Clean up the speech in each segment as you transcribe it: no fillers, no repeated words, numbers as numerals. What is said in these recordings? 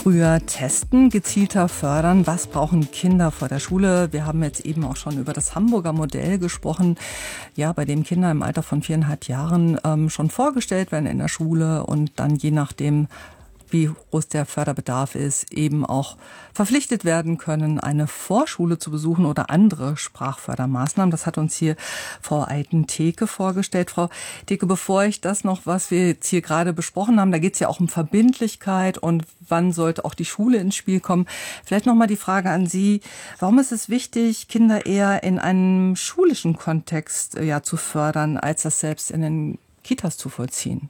Früher testen, gezielter fördern. Was brauchen Kinder vor der Schule? Wir haben jetzt eben auch schon über das Hamburger Modell gesprochen, ja, bei dem Kinder im Alter von 4,5 Jahren schon vorgestellt werden in der Schule und dann je nachdem, wie groß der Förderbedarf ist, eben auch verpflichtet werden können, eine Vorschule zu besuchen oder andere Sprachfördermaßnahmen. Das hat uns hier Frau Eiten-Theke vorgestellt. Frau Theke, bevor ich das noch, was wir jetzt hier gerade besprochen haben, da geht es ja auch um Verbindlichkeit und wann sollte auch die Schule ins Spiel kommen. Vielleicht noch mal die Frage an Sie, warum ist es wichtig, Kinder eher in einem schulischen Kontext zu fördern, als das selbst in den Kitas zu vollziehen?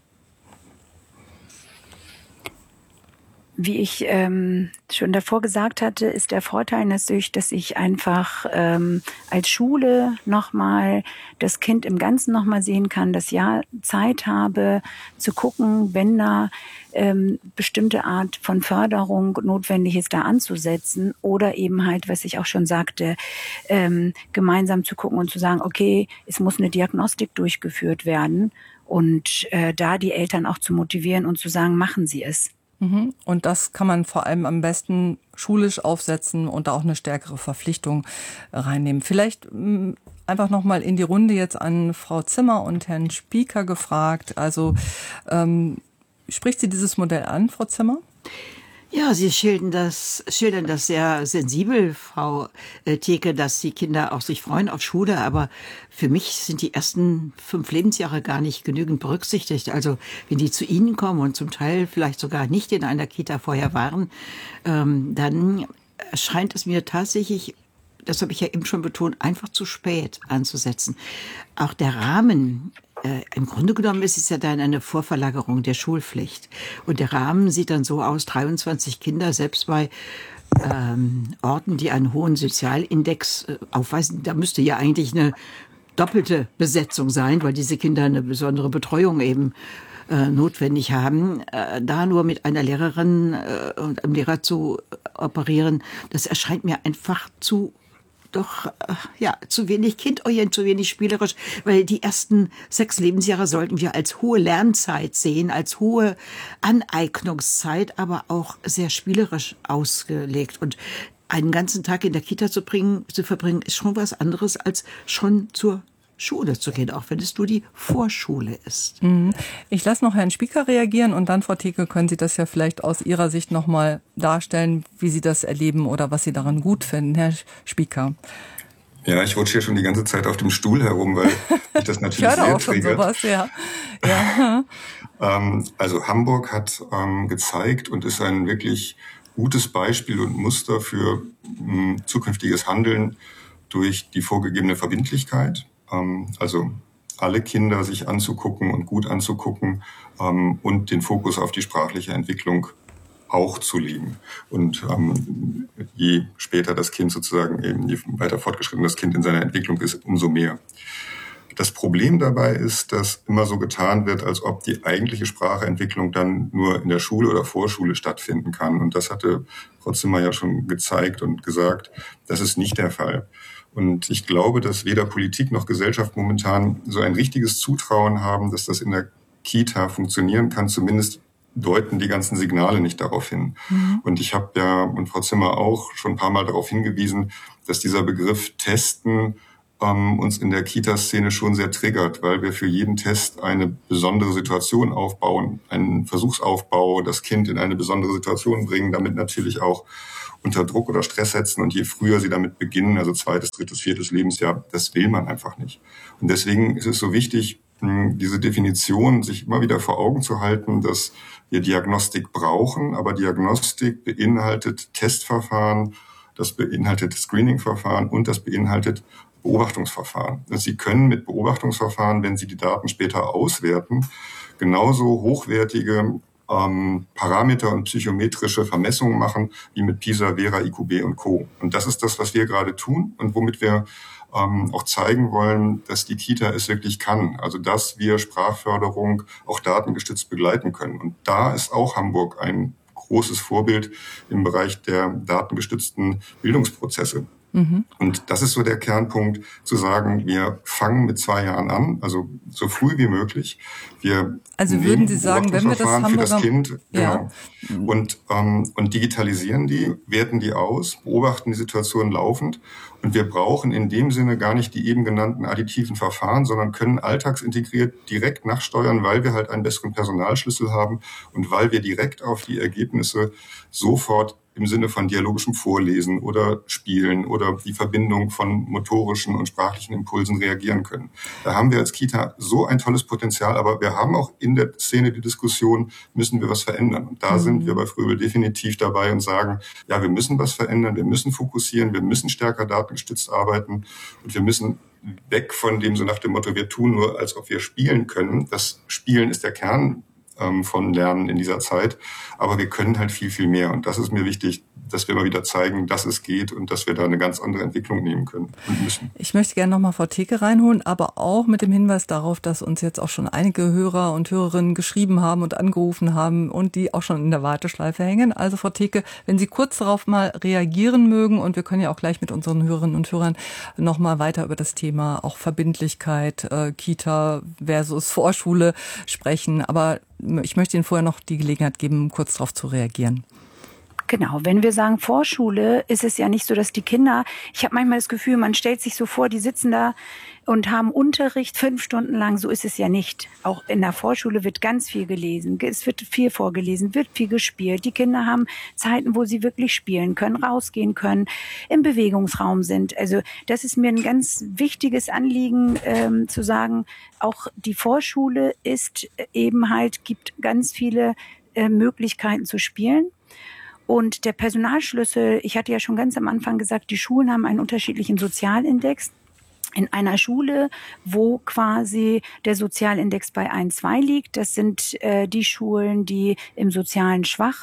Wie ich schon davor gesagt hatte, ist der Vorteil natürlich, dass ich einfach als Schule nochmal das Kind im Ganzen nochmal sehen kann, das Jahr Zeit habe zu gucken, wenn da bestimmte Art von Förderung notwendig ist, da anzusetzen oder eben halt, was ich auch schon sagte, gemeinsam zu gucken und zu sagen, okay, es muss eine Diagnostik durchgeführt werden und da die Eltern auch zu motivieren und zu sagen, machen Sie es. Und das kann man vor allem am besten schulisch aufsetzen und da auch eine stärkere Verpflichtung reinnehmen. Vielleicht einfach noch mal in die Runde jetzt an Frau Zimmer und Herrn Spieker gefragt. Also spricht Sie dieses Modell an, Frau Zimmer? Ja, Sie schildern das sehr sensibel, Frau Theke, dass die Kinder auch sich freuen auf Schule. Aber für mich sind die ersten 5 Lebensjahre gar nicht genügend berücksichtigt. Also wenn die zu Ihnen kommen und zum Teil vielleicht sogar nicht in einer Kita vorher waren, dann erscheint es mir tatsächlich, das habe ich ja eben schon betont, einfach zu spät anzusetzen. Auch der Rahmen, im Grunde genommen ist es ja dann eine Vorverlagerung der Schulpflicht. Und der Rahmen sieht dann so aus, 23 Kinder, selbst bei Orten, die einen hohen Sozialindex aufweisen, da müsste ja eigentlich eine doppelte Besetzung sein, weil diese Kinder eine besondere Betreuung eben notwendig haben. Da nur mit einer Lehrerin und einem Lehrer zu operieren, das erscheint mir einfach zu wenig kindorientiert, zu wenig spielerisch, weil die ersten 6 Lebensjahre sollten wir als hohe Lernzeit sehen, als hohe Aneignungszeit, aber auch sehr spielerisch ausgelegt. Und einen ganzen Tag in der Kita zu verbringen, ist schon was anderes, als schon zur Schule zu gehen, auch wenn es nur die Vorschule ist. Ich lasse noch Herrn Spieker reagieren und dann, Frau Theke, können Sie das ja vielleicht aus Ihrer Sicht noch mal darstellen, wie Sie das erleben oder was Sie daran gut finden. Herr Spieker. Ja, ich rutsche hier schon die ganze Zeit auf dem Stuhl herum, weil ich das natürlich sehr auch schon triggert. Sowas, ja. Also Hamburg hat gezeigt und ist ein wirklich gutes Beispiel und Muster für zukünftiges Handeln durch die vorgegebene Verbindlichkeit. Also alle Kinder sich anzugucken und gut anzugucken und den Fokus auf die sprachliche Entwicklung auch zu legen. Und je später das Kind sozusagen, eben je weiter fortgeschritten das Kind in seiner Entwicklung ist, umso mehr. Das Problem dabei ist, dass immer so getan wird, als ob die eigentliche Spracheentwicklung dann nur in der Schule oder Vorschule stattfinden kann. Und das hatte Frau Zimmer ja schon gezeigt und gesagt, das ist nicht der Fall. Und ich glaube, dass weder Politik noch Gesellschaft momentan so ein richtiges Zutrauen haben, dass das in der Kita funktionieren kann. Zumindest deuten die ganzen Signale nicht darauf hin. Und ich habe ja, und Frau Zimmer auch, schon ein paar Mal darauf hingewiesen, dass dieser Begriff Testen uns in der Kita-Szene schon sehr triggert, weil wir für jeden Test eine besondere Situation aufbauen, einen Versuchsaufbau, das Kind in eine besondere Situation bringen, damit natürlich auch unter Druck oder Stress setzen. Und je früher sie damit beginnen, also 2., 3., 4. Lebensjahr, das will man einfach nicht. Und deswegen ist es so wichtig, diese Definition sich immer wieder vor Augen zu halten, dass wir Diagnostik brauchen, aber Diagnostik beinhaltet Testverfahren, das beinhaltet Screeningverfahren und das beinhaltet Beobachtungsverfahren. Sie können mit Beobachtungsverfahren, wenn Sie die Daten später auswerten, genauso hochwertige Parameter und psychometrische Vermessungen machen, wie mit PISA, Vera, IQB und Co. Und das ist das, was wir gerade tun und womit wir auch zeigen wollen, dass die Kita es wirklich kann. Also dass wir Sprachförderung auch datengestützt begleiten können. Und da ist auch Hamburg ein großes Vorbild im Bereich der datengestützten Bildungsprozesse. Und das ist so der Kernpunkt, zu sagen, wir fangen mit 2 Jahren an, also so früh wie möglich. Wir also würden Sie sagen, wenn wir das Hamburger für das Kind, ja. genau, und digitalisieren die, werten die aus, beobachten die Situation laufend. Und wir brauchen in dem Sinne gar nicht die eben genannten additiven Verfahren, sondern können alltagsintegriert direkt nachsteuern, weil wir halt einen besseren Personalschlüssel haben und weil wir direkt auf die Ergebnisse sofort im Sinne von dialogischem Vorlesen oder Spielen oder die Verbindung von motorischen und sprachlichen Impulsen reagieren können. Da haben wir als Kita so ein tolles Potenzial, aber wir haben auch in der Szene die Diskussion, müssen wir was verändern? Und da sind wir bei Fröbel definitiv dabei und sagen, ja, wir müssen was verändern, wir müssen fokussieren, wir müssen stärker datengestützt arbeiten und wir müssen weg von dem so nach dem Motto, wir tun nur, als ob wir spielen können. Das Spielen ist der Kern von Lernen in dieser Zeit. Aber wir können halt viel, viel mehr. Und das ist mir wichtig, dass wir mal wieder zeigen, dass es geht und dass wir da eine ganz andere Entwicklung nehmen können und müssen. Ich möchte gerne nochmal Frau Theke reinholen, aber auch mit dem Hinweis darauf, dass uns jetzt auch schon einige Hörer und Hörerinnen geschrieben haben und angerufen haben und die auch schon in der Warteschleife hängen. Also Frau Theke, wenn Sie kurz darauf mal reagieren mögen, und wir können ja auch gleich mit unseren Hörerinnen und Hörern nochmal weiter über das Thema auch Verbindlichkeit, Kita versus Vorschule sprechen. Aber ich möchte Ihnen vorher noch die Gelegenheit geben, kurz darauf zu reagieren. Genau, wenn wir sagen Vorschule, ist es ja nicht so, dass die Kinder, ich habe manchmal das Gefühl, man stellt sich so vor, die sitzen da und haben Unterricht 5 Stunden lang, so ist es ja nicht. Auch in der Vorschule wird ganz viel gelesen, es wird viel vorgelesen, wird viel gespielt. Die Kinder haben Zeiten, wo sie wirklich spielen können, rausgehen können, im Bewegungsraum sind. Also das ist mir ein ganz wichtiges Anliegen, zu sagen, auch die Vorschule ist eben halt, gibt ganz viele Möglichkeiten zu spielen. Und der Personalschlüssel, ich hatte ja schon ganz am Anfang gesagt, die Schulen haben einen unterschiedlichen Sozialindex. In einer Schule, wo quasi der Sozialindex bei 1,2 liegt, das sind die Schulen, die im sozial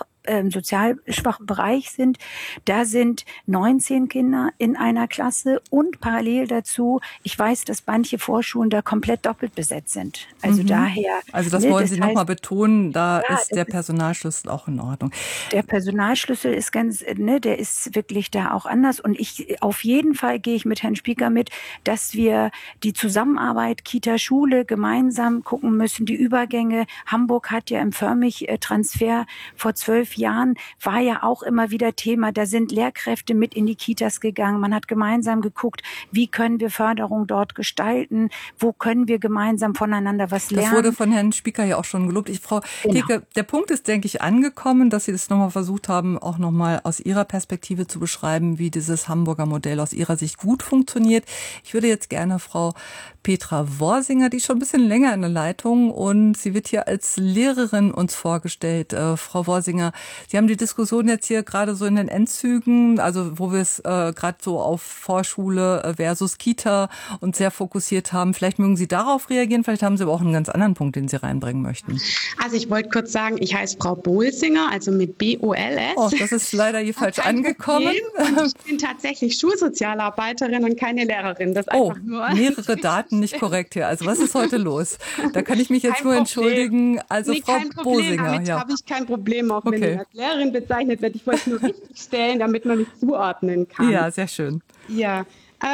schwachen Bereich sind. Da sind 19 Kinder in einer Klasse und parallel dazu, ich weiß, dass manche Vorschulen da komplett doppelt besetzt sind. Also daher. Also das wollen Sie nochmal betonen, da ist der Personalschlüssel auch in Ordnung. Der Personalschlüssel ist der ist wirklich da auch anders. Und auf jeden Fall gehe ich mit Herrn Spieker mit, dass wir die Zusammenarbeit Kita-Schule gemeinsam gucken müssen, die Übergänge. Hamburg hat ja im Förmig-Transfer vor 12 Jahren war ja auch immer wieder Thema. Da sind Lehrkräfte mit in die Kitas gegangen. Man hat gemeinsam geguckt, wie können wir Förderung dort gestalten? Wo können wir gemeinsam voneinander was lernen? Das wurde von Herrn Spieker ja auch schon gelobt. Frau Theke, der Punkt ist, denke ich, angekommen, dass Sie das nochmal versucht haben, auch nochmal aus Ihrer Perspektive zu beschreiben, wie dieses Hamburger Modell aus Ihrer Sicht gut funktioniert. Ich würde jetzt gerne Frau Petra Worsinger, die ist schon ein bisschen länger in der Leitung und sie wird hier als Lehrerin uns vorgestellt. Frau Worsinger, Sie haben die Diskussion jetzt hier gerade so in den Endzügen, also wo wir es gerade so auf Vorschule versus Kita und sehr fokussiert haben. Vielleicht mögen Sie darauf reagieren, vielleicht haben Sie aber auch einen ganz anderen Punkt, den Sie reinbringen möchten. Also ich wollte kurz sagen, ich heiße Frau Bolsinger, also mit B-O-L-S. Oh, das ist leider hier falsch angekommen. Und ich bin tatsächlich Schulsozialarbeiterin und keine Lehrerin. Das einfach nur mehrere Daten nicht korrekt hier. Also was ist heute los? Da kann ich mich jetzt nur entschuldigen. Also Frau Bolsinger. Damit habe ich kein Problem, auch wenn ich als Lehrerin bezeichnet werde. Ich wollte es nur richtig stellen, damit man mich zuordnen kann. Ja, sehr schön. Ja,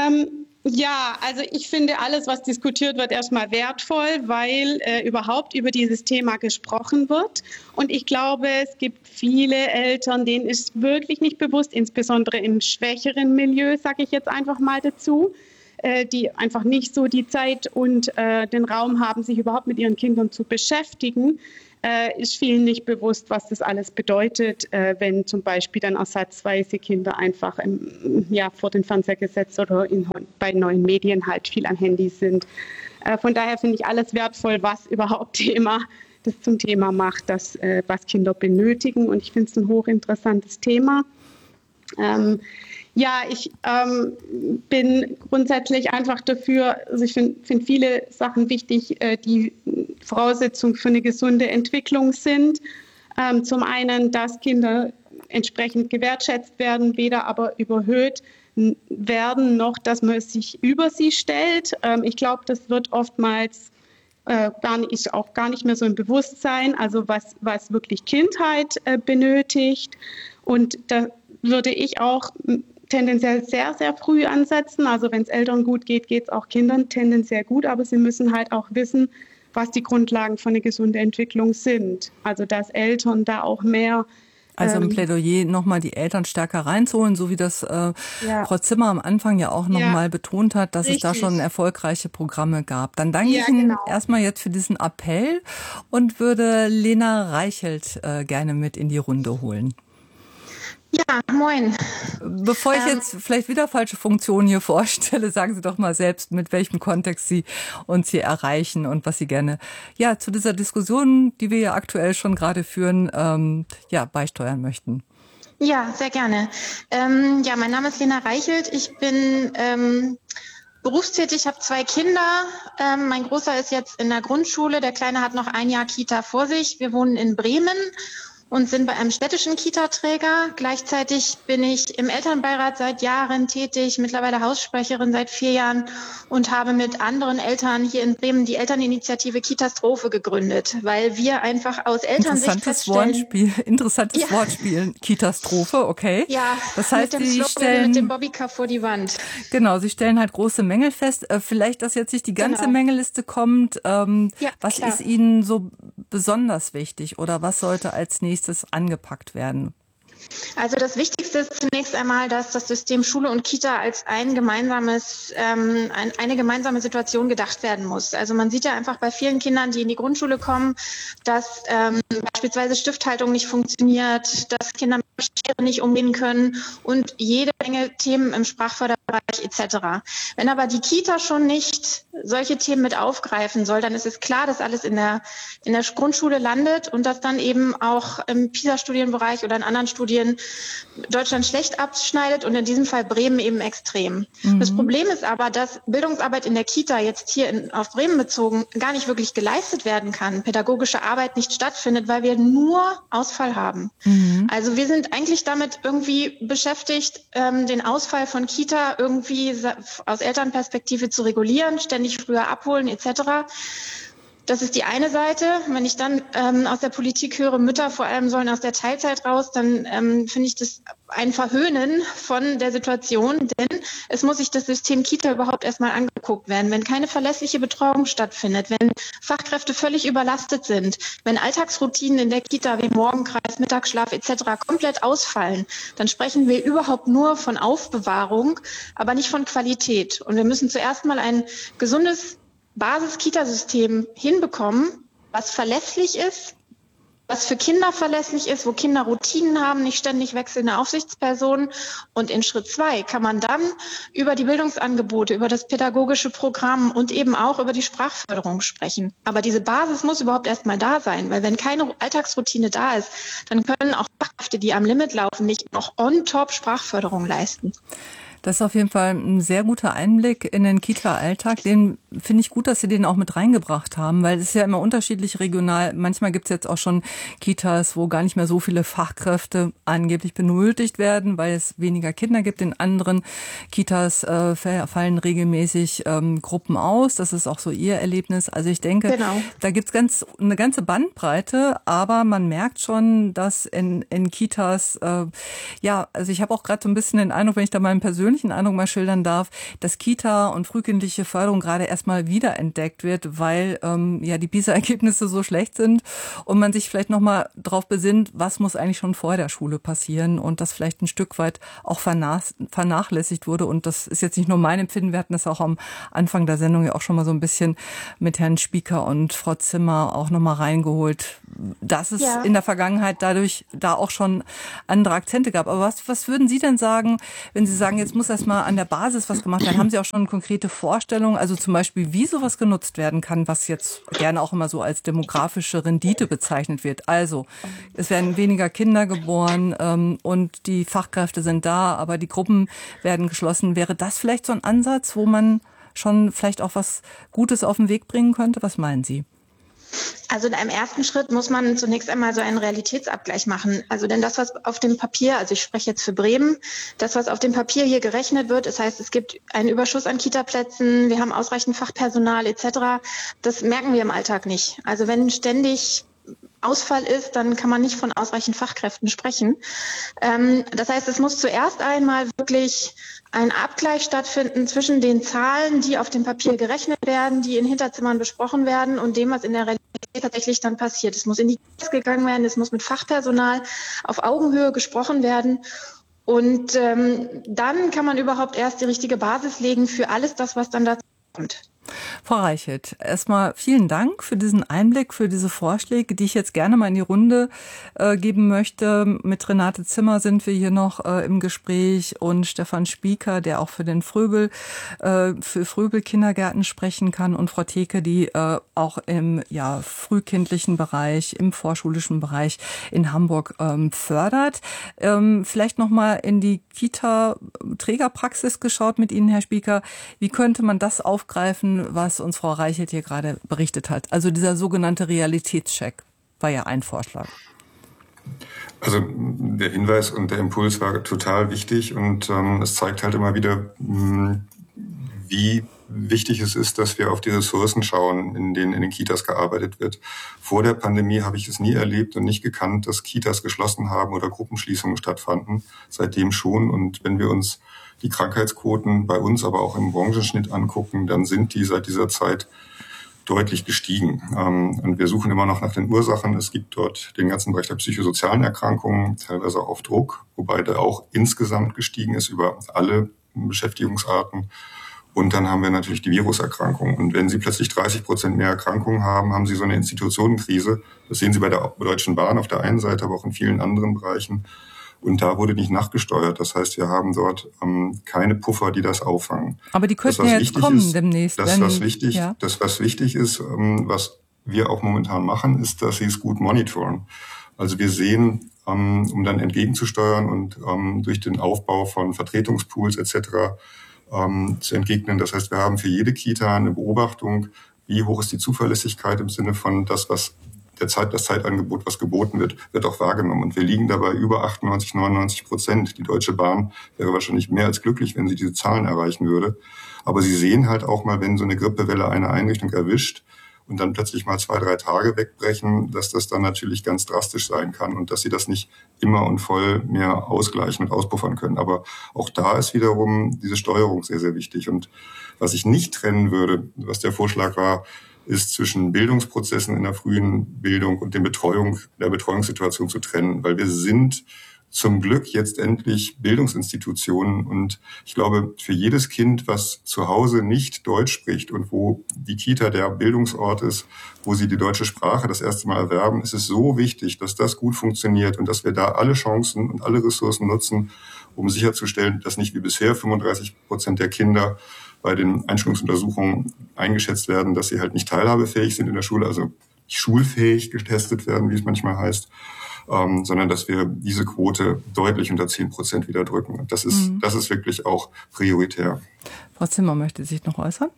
also ich finde alles, was diskutiert wird, erstmal wertvoll, weil überhaupt über dieses Thema gesprochen wird. Und ich glaube, es gibt viele Eltern, denen ist wirklich nicht bewusst, insbesondere im schwächeren Milieu, sage ich jetzt einfach mal dazu, die einfach nicht so die Zeit und den Raum haben, sich überhaupt mit ihren Kindern zu beschäftigen, ist vielen nicht bewusst, was das alles bedeutet, wenn zum Beispiel dann ersatzweise Kinder einfach vor den Fernseher gesetzt oder bei neuen Medien halt viel am Handy sind. Von daher finde ich alles wertvoll, was überhaupt das zum Thema macht, was Kinder benötigen. Und ich finde es ein hochinteressantes Thema. Ich bin grundsätzlich einfach dafür, also ich finde viele Sachen wichtig, die Voraussetzung für eine gesunde Entwicklung sind. Zum einen, dass Kinder entsprechend gewertschätzt werden, weder aber überhöht werden, noch dass man sich über sie stellt. Ich glaube, das wird oftmals gar nicht mehr so im Bewusstsein, also was wirklich Kindheit benötigt. Und da würde ich auch tendenziell sehr, sehr früh ansetzen. Also wenn es Eltern gut geht, geht es auch Kindern tendenziell gut. Aber sie müssen halt auch wissen, was die Grundlagen für eine gesunde Entwicklung sind. Also dass Eltern da auch mehr... Also im Plädoyer nochmal die Eltern stärker reinzuholen, so wie das Frau Zimmer am Anfang ja auch nochmal betont hat, dass es da schon erfolgreiche Programme gab. Dann danke ich Ihnen erstmal jetzt für diesen Appell und würde Lena Reichelt gerne mit in die Runde holen. Ja, moin. Bevor ich jetzt vielleicht wieder falsche Funktionen hier vorstelle, sagen Sie doch mal selbst, mit welchem Kontext Sie uns hier erreichen und was Sie gerne zu dieser Diskussion, die wir ja aktuell schon gerade führen, beisteuern möchten. Ja, sehr gerne. Mein Name ist Lena Reichelt. Ich bin berufstätig, habe 2 Kinder. Mein Großer ist jetzt in der Grundschule, der Kleine hat noch ein Jahr Kita vor sich. Wir wohnen in Bremen und sind bei einem städtischen Kita-Träger. Gleichzeitig bin ich im Elternbeirat seit Jahren tätig, mittlerweile Haussprecherin seit 4 Jahren und habe mit anderen Eltern hier in Bremen die Elterninitiative Kitastrophe gegründet, weil wir einfach aus Elternsicht feststellen... Interessantes Wortspiel, Kitastrophe, okay. Ja, das heißt, mit dem Slogan, mit dem Bobbycar vor die Wand. Genau, Sie stellen halt große Mängel fest. Vielleicht, dass jetzt nicht die ganze Mängelliste kommt. Was ist Ihnen so besonders wichtig oder was sollte als nächstes angepackt werden? Also das Wichtigste ist zunächst einmal, dass das System Schule und Kita als eine gemeinsame Situation gedacht werden muss. Also man sieht ja einfach bei vielen Kindern, die in die Grundschule kommen, dass beispielsweise Stifthaltung nicht funktioniert, dass Kinder mit Schere nicht umgehen können und jede Menge Themen im Sprachförderbereich etc. Wenn aber die Kita schon nicht solche Themen mit aufgreifen soll, dann ist es klar, dass alles in der Grundschule landet und dass dann eben auch im PISA-Studienbereich oder in anderen Studien Deutschland schlecht abschneidet und in diesem Fall Bremen eben extrem. Das Problem ist aber, dass Bildungsarbeit in der Kita jetzt hier auf Bremen bezogen gar nicht wirklich geleistet werden kann, pädagogische Arbeit nicht stattfindet, weil wir nur Ausfall haben. Also wir sind eigentlich damit irgendwie beschäftigt, den Ausfall von Kita irgendwie aus Elternperspektive zu regulieren, ständig früher abholen etc. Das ist die eine Seite. Wenn ich dann aus der Politik höre, Mütter vor allem sollen aus der Teilzeit raus, dann finde ich das ein Verhöhnen von der Situation, denn es muss sich das System Kita überhaupt erstmal angeguckt werden. Wenn keine verlässliche Betreuung stattfindet, wenn Fachkräfte völlig überlastet sind, wenn Alltagsroutinen in der Kita wie Morgenkreis, Mittagsschlaf etc. komplett ausfallen, dann sprechen wir überhaupt nur von Aufbewahrung, aber nicht von Qualität. Und wir müssen zuerst mal ein gesundes Basis-Kita-System hinbekommen, was verlässlich ist, was für Kinder verlässlich ist, wo Kinder Routinen haben, nicht ständig wechselnde Aufsichtspersonen. Und in Schritt 2 kann man dann über die Bildungsangebote, über das pädagogische Programm und eben auch über die Sprachförderung sprechen. Aber diese Basis muss überhaupt erstmal da sein, weil wenn keine Alltagsroutine da ist, dann können auch Fachkräfte, die am Limit laufen, nicht noch on top Sprachförderung leisten. Das ist auf jeden Fall ein sehr guter Einblick in den Kita-Alltag. Den finde ich gut, dass Sie den auch mit reingebracht haben, weil es ist ja immer unterschiedlich regional. Manchmal gibt es jetzt auch schon Kitas, wo gar nicht mehr so viele Fachkräfte angeblich benötigt werden, weil es weniger Kinder gibt. In anderen Kitas fallen regelmäßig Gruppen aus. Das ist auch so Ihr Erlebnis. Also ich denke, da gibt es eine ganze Bandbreite, aber man merkt schon, dass in Kitas, also ich habe auch gerade so ein bisschen den Eindruck, wenn ich da meinen persönlichen Eindruck mal schildern darf, dass Kita und frühkindliche Förderung gerade erstmal wiederentdeckt wird, weil die PISA-Ergebnisse so schlecht sind und man sich vielleicht nochmal darauf besinnt, was muss eigentlich schon vor der Schule passieren und das vielleicht ein Stück weit auch vernachlässigt wurde. Und das ist jetzt nicht nur mein Empfinden, wir hatten das auch am Anfang der Sendung ja auch schon mal so ein bisschen mit Herrn Spieker und Frau Zimmer auch nochmal reingeholt, dass es in der Vergangenheit dadurch da auch schon andere Akzente gab. Aber was würden Sie denn sagen, wenn Sie sagen, jetzt muss erstmal an der Basis was gemacht werden? Haben Sie auch schon konkrete Vorstellungen, also zum Beispiel, wie sowas genutzt werden kann, was jetzt gerne auch immer so als demografische Rendite bezeichnet wird? Also, es werden weniger Kinder geboren und die Fachkräfte sind da, aber die Gruppen werden geschlossen. Wäre das vielleicht so ein Ansatz, wo man schon vielleicht auch was Gutes auf den Weg bringen könnte? Was meinen Sie? Also in einem ersten Schritt muss man zunächst einmal so einen Realitätsabgleich machen. Also denn das, was auf dem Papier, also ich spreche jetzt für Bremen, das, was auf dem Papier hier gerechnet wird, das heißt, es gibt einen Überschuss an Kitaplätzen, wir haben ausreichend Fachpersonal etc., das merken wir im Alltag nicht. Also wenn ständig Ausfall ist, dann kann man nicht von ausreichend Fachkräften sprechen. Das heißt, es muss zuerst einmal wirklich ein Abgleich stattfinden zwischen den Zahlen, die auf dem Papier gerechnet werden, die in Hinterzimmern besprochen werden und dem, was in der Realität tatsächlich dann passiert. Es muss in die Kitas gegangen werden, es muss mit Fachpersonal auf Augenhöhe gesprochen werden. Und dann kann man überhaupt erst die richtige Basis legen für alles das, was dann dazu kommt. Frau Reichelt, erstmal vielen Dank für diesen Einblick, für diese Vorschläge, die ich jetzt gerne mal in die Runde geben möchte. Mit Renate Zimmer sind wir hier noch im Gespräch und Stefan Spieker, der auch für den Fröbel Kindergärten sprechen kann, und Frau Theke, die auch im frühkindlichen Bereich, im vorschulischen Bereich in Hamburg fördert. Vielleicht noch mal in die Kita-Trägerpraxis geschaut mit Ihnen, Herr Spieker. Wie könnte man das aufgreifen, was uns Frau Reichelt hier gerade berichtet hat? Also dieser sogenannte Realitätscheck war ja ein Vorschlag. Also der Hinweis und der Impuls war total wichtig, und es zeigt halt immer wieder, wie wichtig es ist, dass wir auf die Ressourcen schauen, in denen in den Kitas gearbeitet wird. Vor der Pandemie habe ich es nie erlebt und nicht gekannt, dass Kitas geschlossen haben oder Gruppenschließungen stattfanden. Seitdem schon. Und wenn wir uns die Krankheitsquoten bei uns, aber auch im Branchenschnitt angucken, dann sind die seit dieser Zeit deutlich gestiegen. Und wir suchen immer noch nach den Ursachen. Es gibt dort den ganzen Bereich der psychosozialen Erkrankungen, teilweise auch auf Druck, wobei der auch insgesamt gestiegen ist über alle Beschäftigungsarten. Und dann haben wir natürlich die Viruserkrankungen. Und wenn Sie plötzlich 30% mehr Erkrankungen haben, haben Sie so eine Institutionenkrise. Das sehen Sie bei der Deutschen Bahn auf der einen Seite, aber auch in vielen anderen Bereichen. Und da wurde nicht nachgesteuert. Das heißt, wir haben dort keine Puffer, die das auffangen. Aber die könnten ja jetzt kommen demnächst. Das, was wichtig ist, was wir auch momentan machen, ist, dass Sie es gut monitoren. Also wir sehen, um dann entgegenzusteuern und durch den Aufbau von Vertretungspools etc. Zu entgegnen. Das heißt, wir haben für jede Kita eine Beobachtung, wie hoch ist die Zuverlässigkeit im Sinne von das Zeitangebot, was geboten wird auch wahrgenommen. Und wir liegen dabei über 98-99%. Die Deutsche Bahn wäre wahrscheinlich mehr als glücklich, wenn sie diese Zahlen erreichen würde. Aber Sie sehen halt auch mal, wenn so eine Grippewelle eine Einrichtung erwischt und dann plötzlich mal 2-3 Tage wegbrechen, dass das dann natürlich ganz drastisch sein kann und dass Sie das nicht immer und voll mehr ausgleichen und auspuffern können. Aber auch da ist wiederum diese Steuerung sehr, sehr wichtig. Und was ich nicht trennen würde, was der Vorschlag war, ist zwischen Bildungsprozessen in der frühen Bildung und der Betreuungssituation zu trennen, weil wir sind zum Glück jetzt endlich Bildungsinstitutionen, und ich glaube, für jedes Kind, was zu Hause nicht Deutsch spricht und wo die Kita der Bildungsort ist, wo sie die deutsche Sprache das erste Mal erwerben, ist es so wichtig, dass das gut funktioniert und dass wir da alle Chancen und alle Ressourcen nutzen, um sicherzustellen, dass nicht wie bisher 35% der Kinder bei den Einschulungsuntersuchungen eingeschätzt werden, dass sie halt nicht teilhabefähig sind in der Schule, also schulfähig getestet werden, wie es manchmal heißt, sondern dass wir diese Quote deutlich unter 10% wieder drücken. Und das ist wirklich auch prioritär. Frau Zimmer möchte sich noch äußern.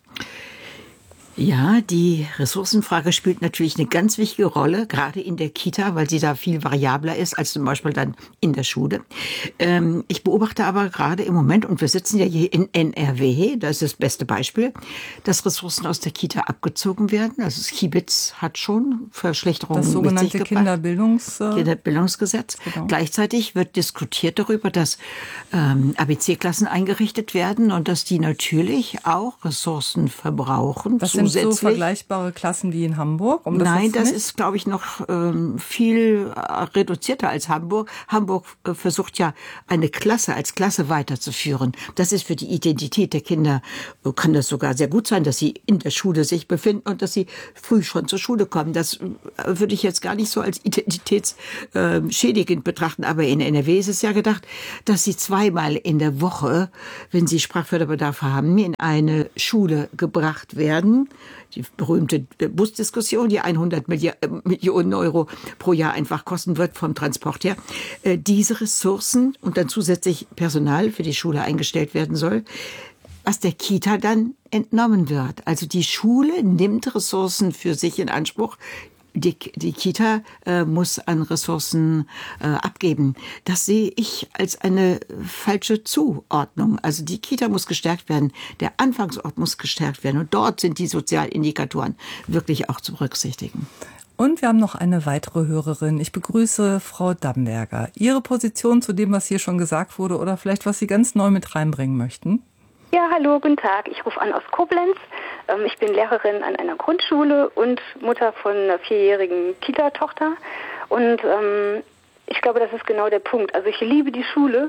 Ja, die Ressourcenfrage spielt natürlich eine ganz wichtige Rolle, gerade in der Kita, weil sie da viel variabler ist als zum Beispiel dann in der Schule. Ich beobachte aber gerade im Moment, und wir sitzen ja hier in NRW, das ist das beste Beispiel, dass Ressourcen aus der Kita abgezogen werden. Also das Kibitz hat schon Verschlechterungen mit sich gebracht. Das sogenannte Kinderbildungsgesetz. Genau. Gleichzeitig wird diskutiert darüber, dass ABC-Klassen eingerichtet werden und dass die natürlich auch Ressourcen verbrauchen. Das sind so vergleichbare Klassen wie in Hamburg? Nein, das ist, glaube ich, noch viel reduzierter als Hamburg. Hamburg versucht ja, eine Klasse als Klasse weiterzuführen. Das ist für die Identität der Kinder, kann das sogar sehr gut sein, dass sie in der Schule sich befinden und dass sie früh schon zur Schule kommen. Das würde ich jetzt gar nicht so als identitätsschädigend betrachten. Aber in NRW ist es ja gedacht, dass sie 2-mal in der Woche, wenn sie Sprachförderbedarf haben, in eine Schule gebracht werden. Die berühmte Busdiskussion, die 100 Millionen Euro pro Jahr einfach kosten wird vom Transport her. Diese Ressourcen und dann zusätzlich Personal für die Schule eingestellt werden soll, was der Kita dann entnommen wird. Also die Schule nimmt Ressourcen für sich in Anspruch. Die Kita muss an Ressourcen abgeben. Das sehe ich als eine falsche Zuordnung. Also die Kita muss gestärkt werden, der Anfangsort muss gestärkt werden und dort sind die Sozialindikatoren wirklich auch zu berücksichtigen. Und wir haben noch eine weitere Hörerin. Ich begrüße Frau Damberger. Ihre Position zu dem, was hier schon gesagt wurde oder vielleicht, was Sie ganz neu mit reinbringen möchten? Ja, hallo, guten Tag. Ich rufe an aus Koblenz. Ich bin Lehrerin an einer Grundschule und Mutter von einer 4-jährigen Kita-Tochter. Und ich glaube, das ist genau der Punkt. Also ich liebe die Schule,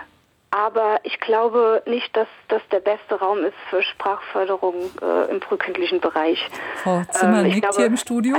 aber ich glaube nicht, dass das der beste Raum ist für Sprachförderung im frühkindlichen Bereich. Frau Zimmer nickt glaube, hier im Studio.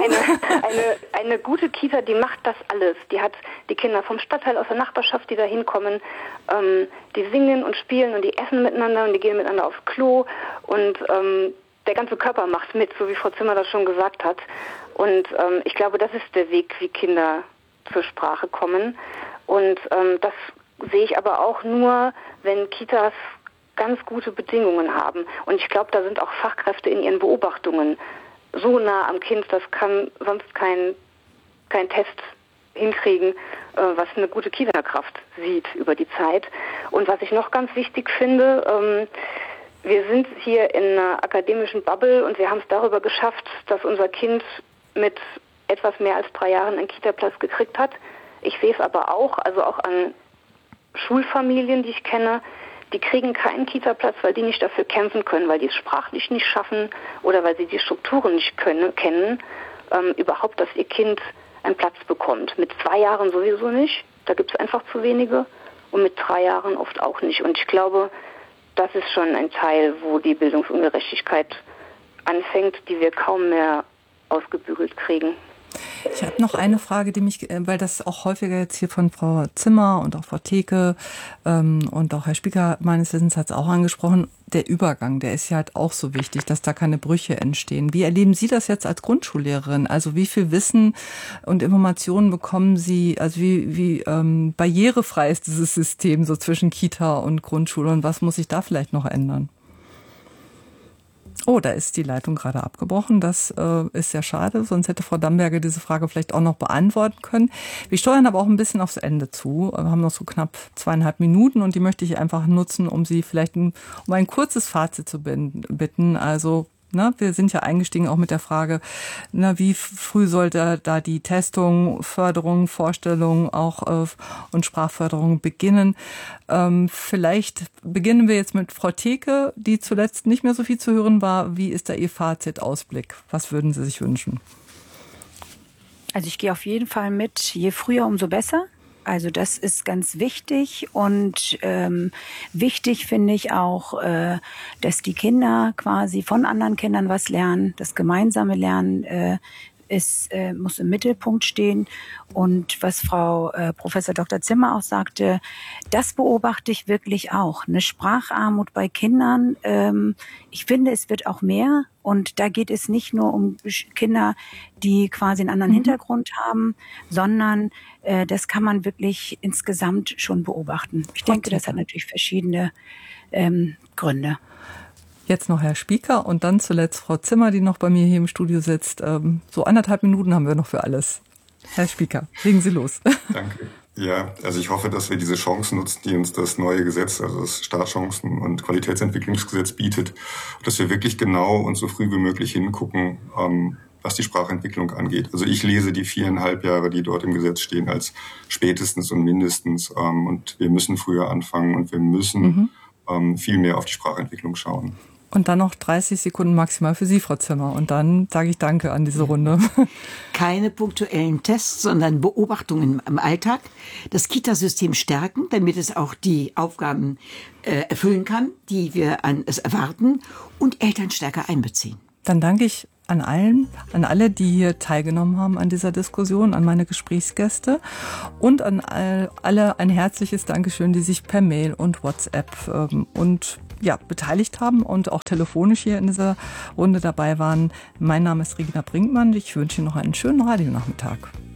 Eine gute Kita, die macht das alles. Die hat die Kinder vom Stadtteil aus der Nachbarschaft, die da hinkommen. Die singen und spielen und die essen miteinander und die gehen miteinander aufs Klo. Und der ganze Körper macht mit, so wie Frau Zimmer das schon gesagt hat. Und ich glaube, das ist der Weg, wie Kinder zur Sprache kommen. Und das sehe ich aber auch nur, wenn Kitas ganz gute Bedingungen haben. Und ich glaube, da sind auch Fachkräfte in ihren Beobachtungen so nah am Kind, das kann sonst kein Test hinkriegen, was eine gute Kita-Kraft sieht über die Zeit. Und was ich noch ganz wichtig finde, wir sind hier in einer akademischen Bubble und wir haben es darüber geschafft, dass unser Kind mit etwas mehr als 3 Jahren einen Kita-Platz gekriegt hat. Ich sehe es aber auch, also auch an Schulfamilien, die ich kenne, die kriegen keinen Kita-Platz, weil die nicht dafür kämpfen können, weil die es sprachlich nicht schaffen oder weil sie die Strukturen nicht kennen, überhaupt, dass ihr Kind einen Platz bekommt. Mit 2 Jahren sowieso nicht, da gibt es einfach zu wenige und mit 3 Jahren oft auch nicht. Und ich glaube, das ist schon ein Teil, wo die Bildungsungerechtigkeit anfängt, die wir kaum mehr ausgebügelt kriegen. Ich habe noch eine Frage, die mich, weil das auch häufiger jetzt hier von Frau Zimmer und auch Frau Theke und auch Herr Spieker meines Wissens hat es auch angesprochen, der Übergang, der ist ja halt auch so wichtig, dass da keine Brüche entstehen. Wie erleben Sie das jetzt als Grundschullehrerin? Also wie viel Wissen und Informationen bekommen Sie, also wie barrierefrei ist dieses System so zwischen Kita und Grundschule und was muss sich da vielleicht noch ändern? Oh, da ist die Leitung gerade abgebrochen. Das ist sehr schade, sonst hätte Frau Damberger diese Frage vielleicht auch noch beantworten können. Wir steuern aber auch ein bisschen aufs Ende zu. Wir haben noch so knapp 2,5 Minuten und die möchte ich einfach nutzen, um Sie vielleicht um ein kurzes Fazit zu bitten. Also wir sind ja eingestiegen auch mit der Frage, wie früh sollte da die Testung, Förderung, Vorstellung auch und Sprachförderung beginnen. Vielleicht beginnen wir jetzt mit Frau Theke, die zuletzt nicht mehr so viel zu hören war. Wie ist da Ihr Fazit, Ausblick? Was würden Sie sich wünschen? Also ich gehe auf jeden Fall mit, je früher, umso besser. Also das ist ganz wichtig und wichtig finde ich auch, dass die Kinder quasi von anderen Kindern was lernen, das gemeinsame Lernen muss im Mittelpunkt stehen. Und was Frau Professor Dr. Zimmer auch sagte, das beobachte ich wirklich auch. Eine Spracharmut bei Kindern, ich finde, es wird auch mehr. Und da geht es nicht nur um Kinder, die quasi einen anderen Hintergrund haben, sondern das kann man wirklich insgesamt schon beobachten. Ich denke, das hat natürlich verschiedene Gründe. Jetzt noch Herr Spieker und dann zuletzt Frau Zimmer, die noch bei mir hier im Studio sitzt. So 1,5 Minuten haben wir noch für alles. Herr Spieker, legen Sie los. Danke. Ja, also ich hoffe, dass wir diese Chancen nutzen, die uns das neue Gesetz, also das Startchancen- und Qualitätsentwicklungsgesetz bietet, dass wir wirklich genau und so früh wie möglich hingucken, was die Sprachentwicklung angeht. Also ich lese die 4,5 Jahre, die dort im Gesetz stehen, als spätestens und mindestens. Und wir müssen früher anfangen und wir müssen viel mehr auf die Sprachentwicklung schauen. Und dann noch 30 Sekunden maximal für Sie, Frau Zimmer. Und dann sage ich Danke an diese Runde. Keine punktuellen Tests, sondern Beobachtungen im Alltag. Das Kitasystem stärken, damit es auch die Aufgaben erfüllen kann, die wir an es erwarten. Und Eltern stärker einbeziehen. Dann danke ich an alle, die hier teilgenommen haben an dieser Diskussion, an meine Gesprächsgäste und an alle ein herzliches Dankeschön, die sich per Mail und WhatsApp beteiligt haben und auch telefonisch hier in dieser Runde dabei waren. Mein Name ist Regina Brinkmann. Ich wünsche Ihnen noch einen schönen Radionachmittag.